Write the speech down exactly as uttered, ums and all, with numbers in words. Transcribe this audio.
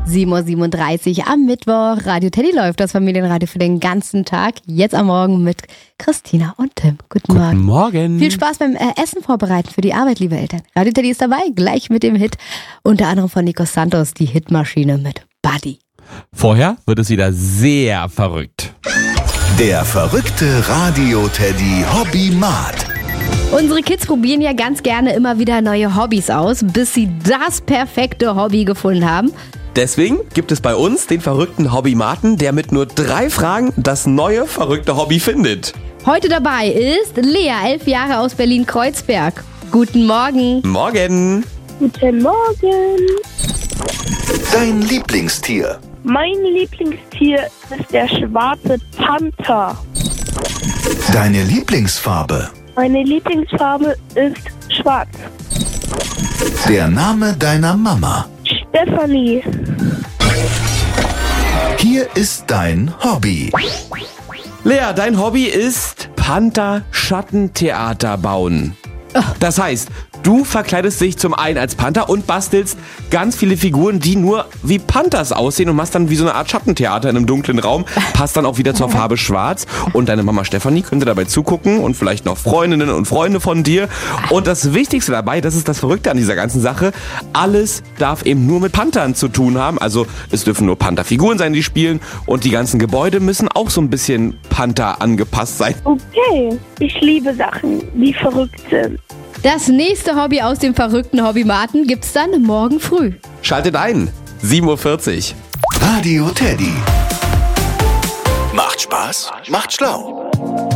sieben Uhr siebenunddreißig am Mittwoch. Radio Teddy läuft, das Familienradio für den ganzen Tag. Jetzt am Morgen mit Christina und Tim. Guten, Guten Morgen. Morgen. Viel Spaß beim äh, Essen vorbereiten für die Arbeit, liebe Eltern. Radio Teddy ist dabei, gleich mit dem Hit. Unter anderem von Nico Santos, die Hitmaschine mit Buddy. Vorher wird es wieder sehr verrückt. Der verrückte Radio Teddy Hobbymat. Unsere Kids probieren ja ganz gerne immer wieder neue Hobbys aus, bis sie das perfekte Hobby gefunden haben. Deswegen gibt es bei uns den verrückten Hobbymaten, der mit nur drei Fragen das neue verrückte Hobby findet. Heute dabei ist Lea, elf Jahre aus Berlin-Kreuzberg. Guten Morgen. Morgen. Guten Morgen. Dein Lieblingstier. Mein Lieblingstier ist der schwarze Panther. Deine Lieblingsfarbe. Meine Lieblingsfarbe ist schwarz. Der Name deiner Mama. Stefanie. Hier ist dein Hobby. Lea, dein Hobby ist Panther-Schattentheater bauen. Das heißt, du verkleidest dich zum einen als Panther und bastelst ganz viele Figuren, die nur wie Panthers aussehen und machst dann wie so eine Art Schattentheater in einem dunklen Raum. Passt dann auch wieder zur Farbe schwarz. Und deine Mama Stefanie könnte dabei zugucken und vielleicht noch Freundinnen und Freunde von dir. Und das Wichtigste dabei, das ist das Verrückte an dieser ganzen Sache, alles darf eben nur mit Panthern zu tun haben. Also es dürfen nur Pantherfiguren sein, die spielen. Und die ganzen Gebäude müssen auch so ein bisschen Panther angepasst sein. Okay, ich liebe Sachen, die verrückt sind. Das nächste Hobby aus dem verrückten Hobbymaten gibt's dann morgen früh. Schaltet ein, sieben Uhr vierzig. Radio Teddy. Macht Spaß, macht schlau.